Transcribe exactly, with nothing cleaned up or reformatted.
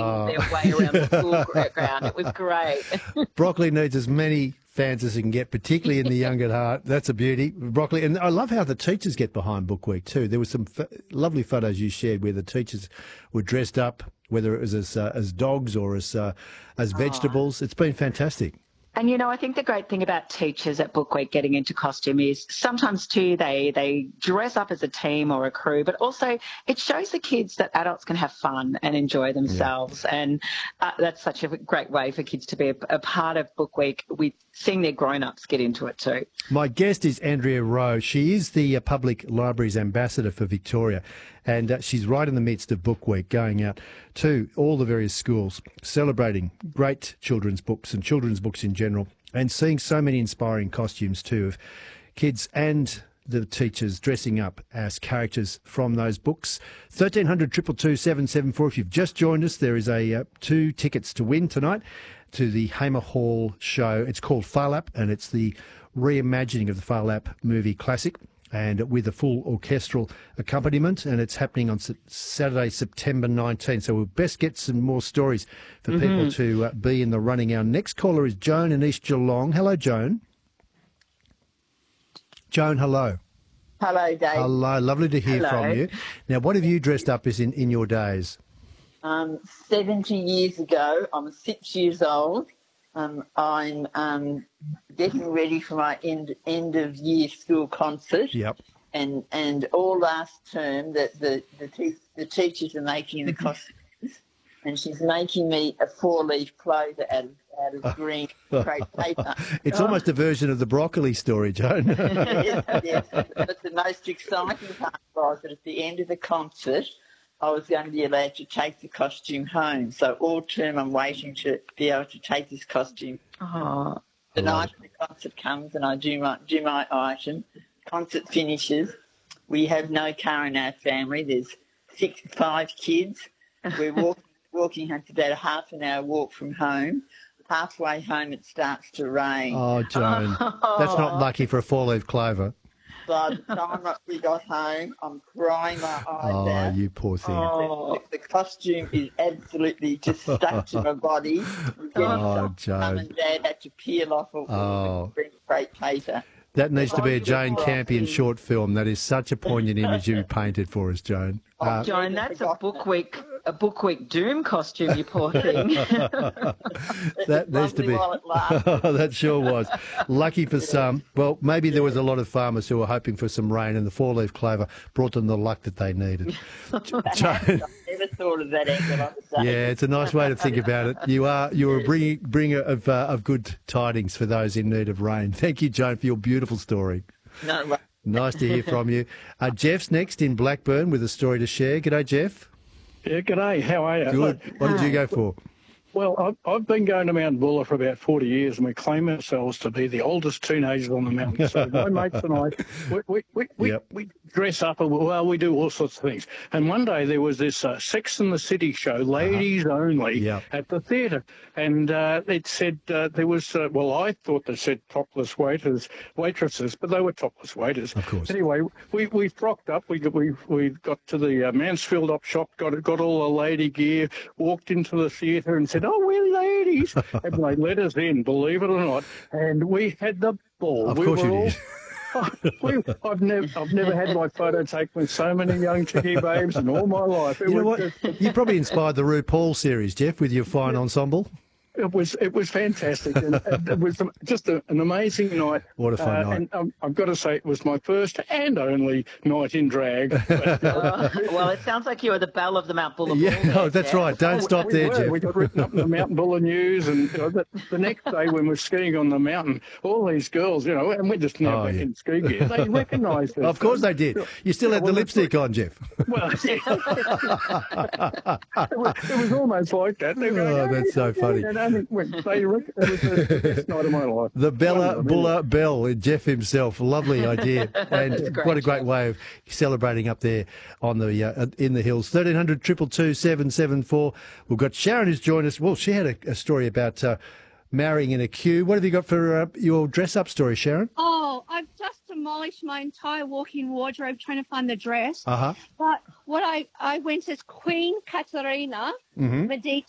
oh. their way around the school ground. It was great. Broccoli needs as many fans as it can get, particularly in the young at heart. That's a beauty. Broccoli. And I love how the teachers get behind Book Week too. There were some f- lovely photos you shared where the teachers were dressed up, whether it was as uh, as dogs or as uh, as vegetables. Oh. It's been fantastic. And, you know, I think the great thing about teachers at Book Week getting into costume is sometimes, too, they, they dress up as a team or a crew, but also it shows the kids that adults can have fun and enjoy themselves. Yeah. And uh, that's such a great way for kids to be a, a part of Book Week with seeing their grown-ups get into it too. My guest is Andrea Rowe. She is the uh, Public Libraries Ambassador for Victoria. And uh, she's right in the midst of Book Week, going out to all the various schools, celebrating great children's books and children's books in general, and seeing so many inspiring costumes too of kids and the teachers dressing up as characters from those books. thirteen hundred, two two two, seven seven four. If you've just joined us, there is a uh, two tickets to win tonight to the Hamer Hall show. It's called Phar Lap, and it's the reimagining of the Phar Lap movie classic, and with a full orchestral accompaniment, and it's happening on Saturday, September nineteenth. So we'll best get some more stories for mm-hmm. people to uh, be in the running. Our next caller is Joan in East Geelong. Hello, Joan. Joan, hello. Hello, Dave. Hello, lovely to hear hello. from you. Now, what have you dressed up as in, in your days? Um, seventy years ago, I'm six years old. Um, I'm um, getting ready for my end end of year school concert. Yep. And and all last term, that the the, te- the teachers are making the costumes, and she's making me a four leaf clover out of out of green crepe paper. It's oh. almost a version of the broccoli story, Joan. yes, yes. But the most exciting part was that at the end of the concert, I was going to be allowed to take the costume home. So all term I'm waiting to be able to take this costume. Oh, the night the concert comes and I do my do my item. Concert finishes. We have no car in our family. There's six, five kids. We're walking, walking home. It's about a half an hour walk from home. Halfway home it starts to rain. Oh, Joan, oh. that's not lucky for a four-leaf clover. By the time we got home, I'm crying my eyes oh, out. Oh, you poor thing. Oh. The, the costume is absolutely just stuck to my body. Oh, Joan. Mum and Dad had to peel off all oh. the great paper. That needs to be a Jane Campion short film. That is such a poignant image you painted for us, Joan. Oh, uh, Joan, that's a Book Week, a Book Week Doom costume, you poor thing. That needs to be. Oh, that sure was. Lucky for some. Well, maybe there was a lot of farmers who were hoping for some rain, and the four-leaf clover brought them the luck that they needed. Joan. I never thought of that angle. Yeah, it's a nice way to think about it. You are you are a bringing, bringer of uh, of good tidings for those in need of rain. Thank you, Joan, for your beautiful story. No way. Nice to hear from you. Uh, Jeff's next in Blackburn with a story to share. G'day, Jeff. Yeah, g'day. How are you? Good. What did you go for? Well, I've, I've been going to Mount Buller for about forty years, and we claim ourselves to be the oldest teenagers on the mountain. So my mates and I, we we, we, we, yep. we dress up, and well, we do all sorts of things. And one day there was this uh, Sex and the City show, ladies uh-huh. only, yep. at the theatre. And uh, it said uh, there was, uh, well, I thought they said topless waiters, waitresses, but they were topless waiters. Of course. Anyway, we, we frocked up. We we we got to the uh, Mansfield op shop, got got all the lady gear, walked into the theatre and said, "Oh, we're ladies," and they let us in, believe it or not. And we had the ball. Of we course were you all, did. we, I've never, I've never had my photo taken with so many young chickie babes in all my life. It you know was what? Just, you probably inspired the RuPaul series, Jeff, with your fine ensemble. It was it was fantastic, and it was just a, an amazing night. What a fun uh, night! And um, I've got to say, it was my first and only night in drag. But, uh, well, it sounds like you were the belle of the Mount Buller. Yeah, there, oh, that's Jeff. right. Don't oh, stop we there, were. Jeff. We got written up in the Mount Buller News, and you know, the, the next day when we're skiing on the mountain, all these girls, you know, and we're just now oh, back yeah. in ski gear, they recognised us. Of course they did. You still yeah, had well, the lipstick on, Jeff. Well, it, was, it was almost like that. They were oh, going, that's so funny. And only, they, it was the the best night of my life. The Bella Buller Bell, Jeff himself. Lovely idea. And what a great way of celebrating up there on the uh, in the hills. thirteen hundred, two two two, seven seven four. We've got Sharon who's joined us. Well, she had a, a story about uh, marrying in a queue. What have you got for uh, your dress-up story, Sharon? Oh, I've just demolished my entire walk-in wardrobe trying to find the dress. Uh-huh. But what I, I went as Queen Katerina mm-hmm. Medici.